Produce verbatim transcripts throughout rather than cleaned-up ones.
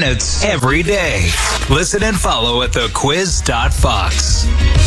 minutes every day. Listen and follow at the quiz dot fox.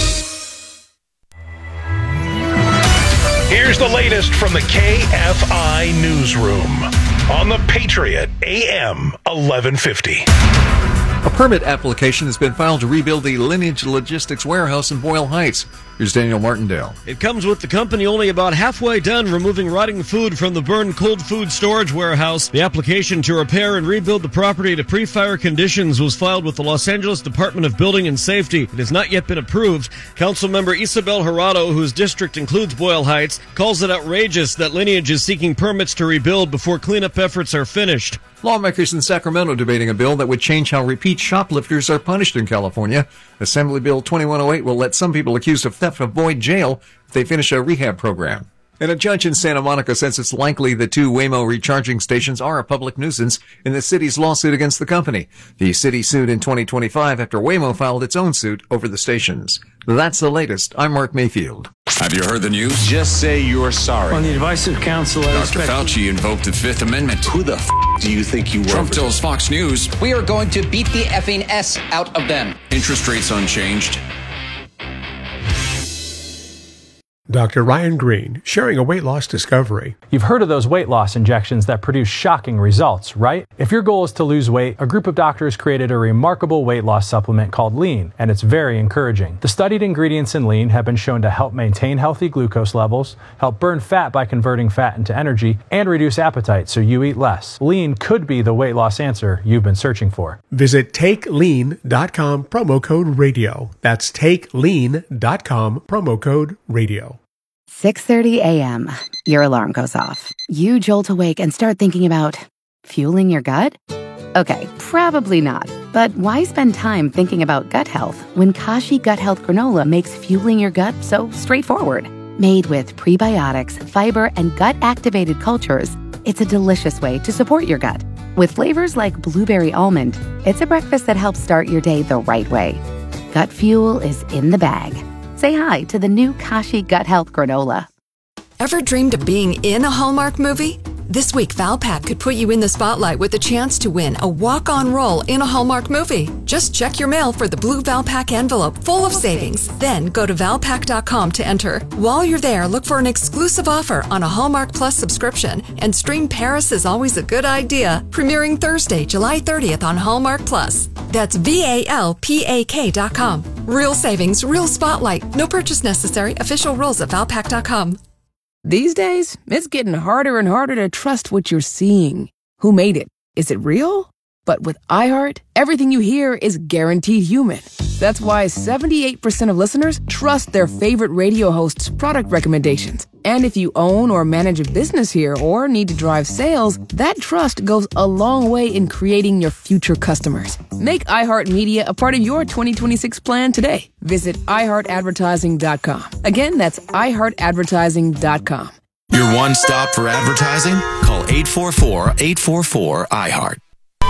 Here's the latest from the K F I newsroom on the Patriot A M eleven fifty. A permit application has been filed to rebuild the Lineage Logistics warehouse in Boyle Heights. Here's Daniel Martindale. It comes with the company only about halfway done removing rotting food from the burned cold food storage warehouse. The application to repair and rebuild the property to pre-fire conditions was filed with the Los Angeles Department of Building and Safety. It has not yet been approved. Councilmember Isabel Jurado, whose district includes Boyle Heights, calls it outrageous that Lineage is seeking permits to rebuild before cleanup efforts are finished. Lawmakers in Sacramento debating a bill that would change how repeat shoplifters are punished in California. Assembly Bill twenty-one oh eight will let some people accused of theft avoid jail if they finish a rehab program. And a judge in Santa Monica says it's likely the two Waymo recharging stations are a public nuisance in the city's lawsuit against the company. The city sued in twenty twenty-five after Waymo filed its own suit over the stations. That's the latest. I'm Mark Mayfield. Have you heard the news? Just say you're sorry. On the advice of counsel, I Doctor Fauci invoked the Fifth Amendment. Who the f*** do you think you were? Trump tells Fox News. We are going to beat the effing S out of them. Interest rates unchanged. Doctor Ryan Green, sharing a weight loss discovery. You've heard of those weight loss injections that produce shocking results, right? If your goal is to lose weight, a group of doctors created a remarkable weight loss supplement called Lean, and it's very encouraging. The studied ingredients in Lean have been shown to help maintain healthy glucose levels, help burn fat by converting fat into energy, and reduce appetite so you eat less. Lean could be the weight loss answer you've been searching for. Visit take lean dot com, promo code radio. That's take lean dot com, promo code radio. six thirty a.m. Your alarm goes off. You jolt awake and start thinking about fueling your gut? Okay, probably not. But why spend time thinking about gut health when Kashi Gut Health Granola makes fueling your gut so straightforward? Made with prebiotics, fiber, and gut-activated cultures, it's a delicious way to support your gut. With flavors like blueberry almond, it's a breakfast that helps start your day the right way. Gut fuel is in the bag. Say hi to the new Kashi Gut Health Granola. Ever dreamed of being in a Hallmark movie? This week, Valpak could put you in the spotlight with the chance to win a walk-on role in a Hallmark movie. Just check your mail for the blue Valpak envelope full of savings. Then go to valpak dot com to enter. While you're there, look for an exclusive offer on a Hallmark Plus subscription and stream Paris is Always a Good Idea, premiering Thursday, July thirtieth on Hallmark Plus. That's V A L P A K dot com. Real savings, real spotlight. No purchase necessary. Official rules at valpak dot com. These days, it's getting harder and harder to trust what you're seeing. Who made it? Is it real? But with iHeart, everything you hear is guaranteed human. That's why seventy-eight percent of listeners trust their favorite radio host's product recommendations. And if you own or manage a business here or need to drive sales, that trust goes a long way in creating your future customers. Make iHeartMedia a part of your twenty twenty-six plan today. Visit i heart advertising dot com. Again, that's i heart advertising dot com. Your one stop for advertising? Call eight four four, eight four four, I heart.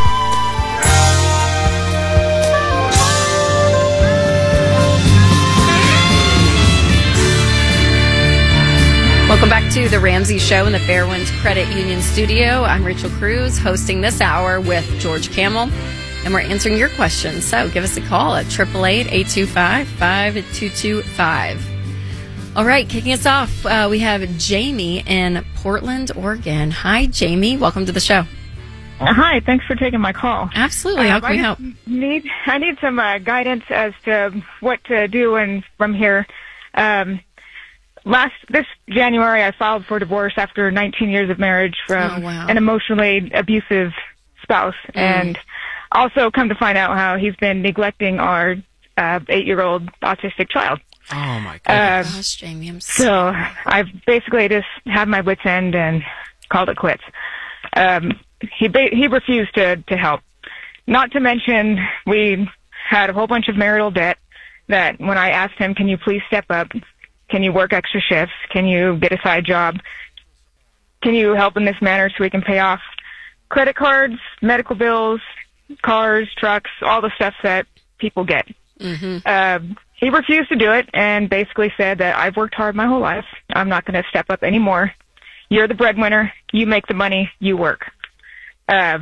Welcome back to The Ramsey Show in the Fairwinds Credit Union studio. I'm Rachel Cruz, hosting this hour with George Camel, and we're answering your questions. So give us a call at eight eight eight, eight two five, five two two five. All right, kicking us off, uh, we have Jamie in Portland, Oregon. Hi, Jamie. Welcome to the show. Hi, thanks for taking my call. Absolutely. How can uh, we help? Need, I need some uh, guidance as to what to do and from here. Um, last this January, I filed for divorce after nineteen years of marriage from oh, wow. an emotionally abusive spouse, mm. and also come to find out how he's been neglecting our uh, eight-year-old autistic child. Oh, my God. Uh, Gosh, Jamie, I'm so sorry. I've basically just had my wits' end and called it quits. Um, he ba- he refused to, to help. Not to mention, we had a whole bunch of marital debt that when I asked him, can you please step up? Can you work extra shifts? Can you get a side job? Can you help in this manner so we can pay off credit cards, medical bills, cars, trucks, all the stuff that people get? Mm-hmm. Uh, he refused to do it and basically said that I've worked hard my whole life. I'm not going to step up anymore. You're the breadwinner. You make the money. You work. Um,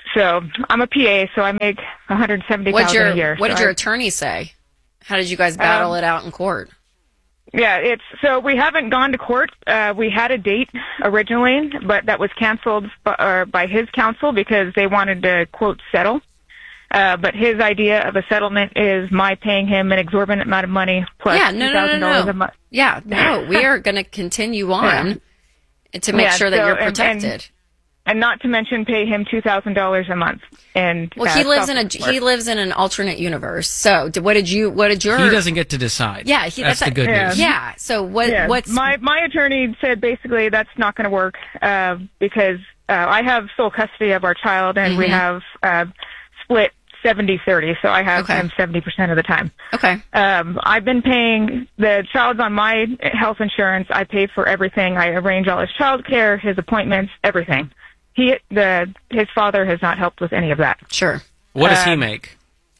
So I'm a P A, so I make one hundred seventy thousand What'd your, a year. What so did your I, attorney say? How did you guys battle Um, it out in court? Yeah, it's so we haven't gone to court. Uh, we had a date originally, but that was canceled by, or by his counsel because they wanted to quote settle. Uh, but his idea of a settlement is my paying him an exorbitant amount of money plus Yeah, no, two no, no, thousand dollars no. a month. Yeah, no, we are going to continue on to make Yeah, sure that so- you're and- protected. And, and not to mention pay him two thousand dollars a month. And well, uh, he lives in a self-support. he lives in an alternate universe. So, did, what did you? What did your? He doesn't get to decide. Yeah, he, that's, that's the good a- news. Yeah. So what? Yeah. What's my my attorney said basically that's not going to work uh, because uh, I have sole custody of our child and we Mhm. have uh, split seventy thirty, so I have Okay. him seventy percent of the time. Okay. Um, I've been paying the child's on my health insurance. I pay for everything. I arrange all his child care, his appointments, everything. He the his father has not helped with any of that. Sure. What does he Um, make?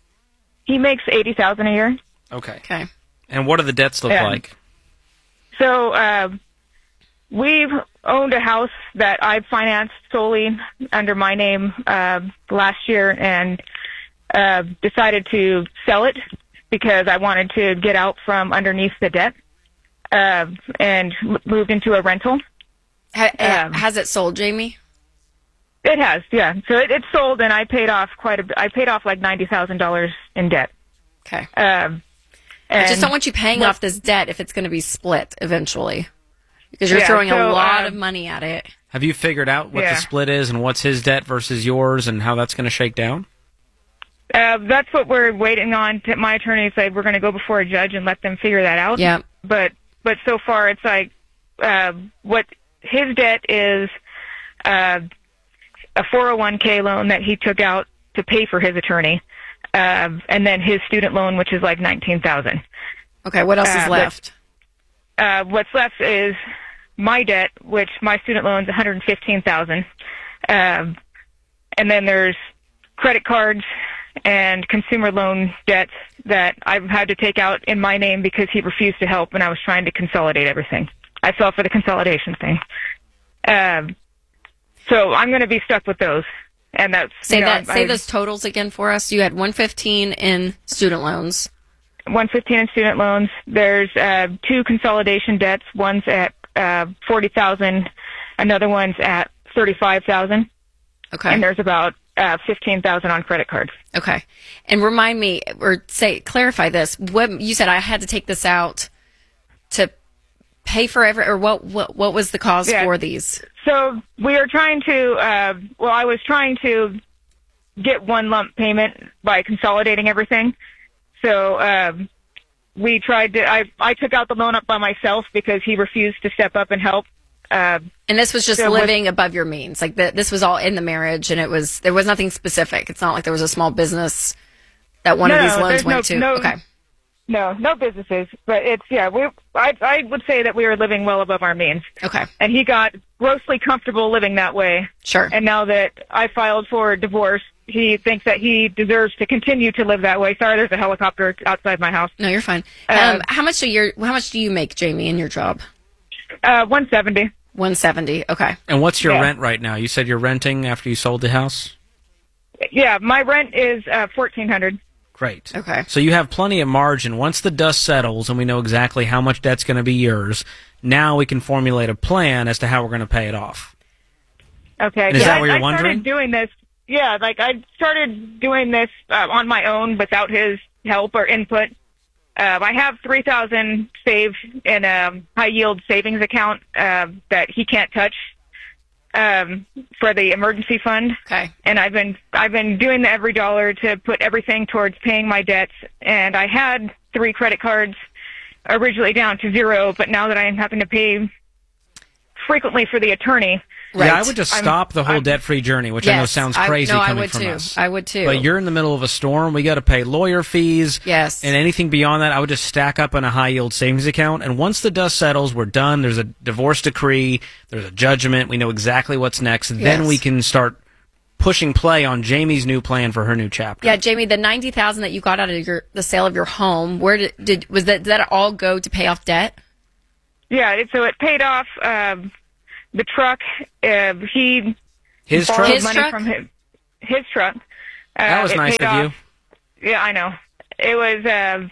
He makes eighty thousand a year. Okay. Okay. And what do the debts look Yeah. like? So uh, we've owned a house that I financed solely under my name uh, last year and uh, decided to sell it because I wanted to get out from underneath the debt uh, and m- moved into a rental. Ha, ha- Um, has it sold, Jamie? It has, yeah. So it, it's sold, and I paid off quite a bit. I paid off like ninety thousand dollars in debt. Okay. Um, I just and don't want you paying what- off this debt if it's going to be split eventually, because you're Yeah, throwing a so, lot uh, of money at it. Have you figured out what Yeah. the split is and what's his debt versus yours and how that's going to shake down? Uh, that's what we're waiting on. To, my attorney said we're going to go before a judge and let them figure that out. Yeah. But but so far it's like uh, what his debt is uh, a four oh one k loan that he took out to pay for his attorney, uh, and then his student loan, which is like nineteen thousand. Okay. What else Uh, is but- left? Uh, what's left is my debt, which my student loan is one hundred fifteen thousand, um, and then there's credit cards and consumer loan debts that I've had to take out in my name because he refused to help when I was trying to consolidate everything. I fell for the consolidation thing. Um, so I'm going to be stuck with those, and that's Say you know, that. I- Say those totals again for us. You had one fifteen in student loans. one fifteen in student loans. There's uh, two consolidation debts. One's at uh, forty thousand, another one's at thirty-five thousand. Okay. And there's about uh, fifteen thousand on credit cards. Okay. And remind me, or say, clarify this. What you said, I had to take this out to pay for every, or what? What, what was the cause Yeah. for these? So we are trying to. Uh, well, I was trying to get one lump payment by consolidating everything. So um, we tried to. I I took out the loan up by myself because he refused to step up and help. Uh, And this was just so with- living above your means. Like the, this was all in the marriage, and it was there was nothing specific. It's not like there was a small business that one of No, these loans there's went no- to. no- Okay. No, no businesses, but it's yeah. We I I would say that we are living well above our means. Okay. And he got grossly comfortable living that way. Sure. And now that I filed for divorce, he thinks that he deserves to continue to live that way. Sorry, there's a helicopter outside my house. No, you're fine. Uh, Um, how much do you how much do you make, Jamie, in your job? Uh, one seventy. One seventy. Okay. And what's your Yeah. rent right now? You said you're renting after you sold the house? Yeah, my rent is uh, fourteen hundred. Great. Okay. So you have plenty of margin. Once the dust settles and we know exactly how much debt's going to be yours, now we can formulate a plan as to how we're going to pay it off. Okay. And is yeah, that what I, you're I wondering? started doing this. Yeah, like I started doing this uh, on my own without his help or input. Uh, I have three thousand saved in a high yield savings account uh, that he can't touch um, for the emergency fund. Okay. And I've been I've been doing the every dollar to put everything towards paying my debts. And I had three credit cards originally down to zero, but now that I am having to pay frequently for the attorney. Yeah, I would just I'm- stop the whole I'm- debt-free journey, which I know Yes, sounds I- crazy no, I coming would from too. us. I would too. But you're in the middle of a storm. We got to pay lawyer fees. Yes. And anything beyond that, I would just stack up in a high-yield savings account. And once the dust settles, we're done. There's a divorce decree. There's a judgment. We know exactly what's next. Then Yes. we can start pushing play on Jamie's new plan for her new chapter. Yeah, Jamie, the ninety thousand that you got out of your the sale of your home, where did, did was that did that all go to pay off debt? Yeah, it, so it paid off um, the truck. Uh, he His borrowed truck? His money truck? from him. his truck. Uh, That was it nice paid of off, you. Yeah, I know. It was. Uh,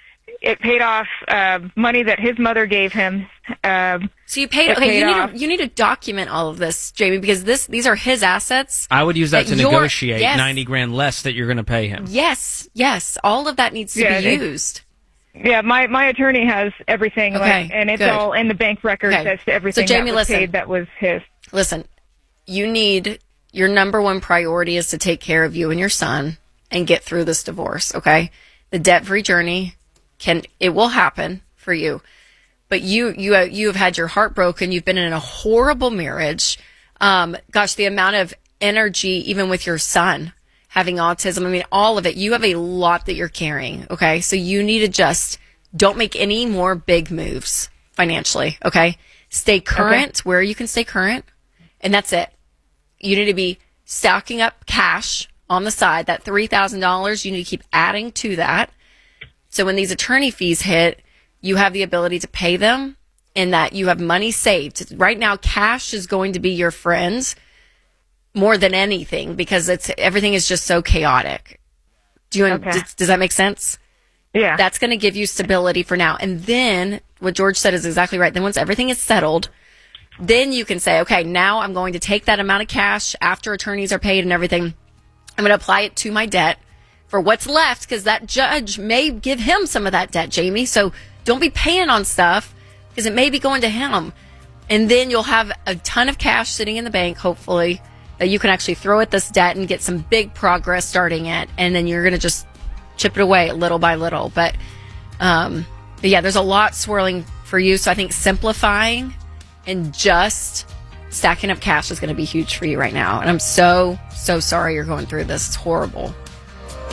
it paid off uh, money that his mother gave him. Um, So you paid. it Okay, paid you need off. to you need to document all of this, Jamie, because this these are his assets. I would use that, to you're- negotiate yes, ninety grand less that you're going to pay him. Yes, yes, all of that needs to Yeah, be it- used. Yeah, my, my attorney has everything, Okay, like, and it's good. all in the bank records Okay. as to everything So, Jamie, that was listen. paid that was his. Listen, you need your number one priority is to take care of you and your son and get through this divorce. Okay, the debt-free journey can it will happen for you, but you you uh, you have had your heart broken. You've been in a horrible marriage. Um, gosh, the amount of energy, even with your son having autism. I mean, all of it. You have a lot that you're carrying. Okay, so you need to just don't make any more big moves financially. Okay, stay current where you can stay current, and that's it. You need to be stocking up cash on the side. That three thousand dollars, you need to keep adding to that. So when these attorney fees hit, you have the ability to pay them and that you have money saved. Right now, cash is going to be your friend more than anything because it's everything is just so chaotic. Do you Okay. does, does that make sense? Yeah. That's going to give you stability for now. And then what George said is exactly right. Then once everything is settled, then you can say, okay, now I'm going to take that amount of cash after attorneys are paid and everything. I'm going to apply it to my debt for what's left because that judge may give him some of that debt, Jamie. So don't be paying on stuff because it may be going to him. And then you'll have a ton of cash sitting in the bank, hopefully, that you can actually throw at this debt and get some big progress starting it. And then you're going to just chip it away little by little. But, um, but yeah, there's a lot swirling for you. So I think simplifying and just stacking up cash is going to be huge for you right now. And I'm so, so sorry you're going through this. It's horrible.